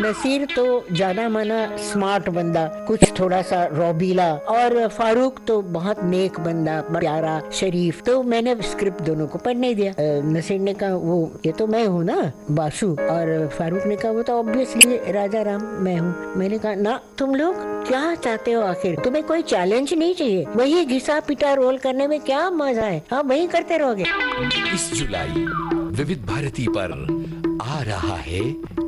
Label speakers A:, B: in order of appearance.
A: नसीर तो जाना माना स्मार्ट बंदा, कुछ थोड़ा सा रौबीला, और फारूक तो बहुत नेक बंदा, प्यारा, शरीफ। तो मैंने स्क्रिप्ट दोनों को पढ़ने दिया। नसीर ने कहा वो ये तो मैं हूँ ना बासु, और फारूक ने कहा वो तो ऑब्वियसली राजा राम मैं हूँ। मैंने कहा ना, तुम लोग क्या चाहते हो आखिर? तुम्हें कोई चैलेंज नहीं चाहिए? वही घिसा पिटा रोल करने में क्या मजा है? हाँ वही करते रहोगे।
B: इस जुलाई विविध भारती पर आ रहा है